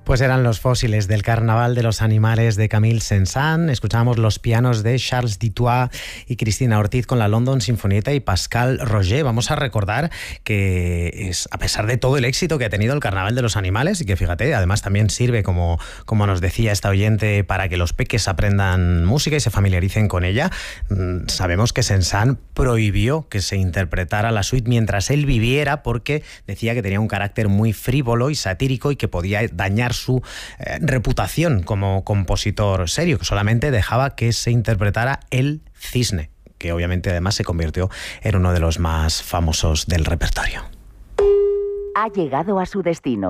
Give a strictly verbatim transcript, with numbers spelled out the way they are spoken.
Pues eran los fósiles del Carnaval de los Animales de Camille Saint-Saëns. Escuchábamos los pianos de Charles Dutoit y Cristina Ortiz con la London Sinfonietta y Pascal Roger. Vamos a recordar que es, a pesar de todo el éxito que ha tenido el Carnaval de los Animales, y que fíjate, además también sirve, como, como nos decía esta oyente, para que los peques aprendan música y se familiaricen con ella, sabemos que Saint-Saëns prohibió que se interpretara la suite mientras él viviera, porque decía que tenía un carácter muy frívolo y satírico y que podía dañar su eh, reputación como compositor serio, que solamente dejaba que se interpretara El Cisne, que obviamente además se convirtió en uno de los más famosos del repertorio. Ha llegado a su destino.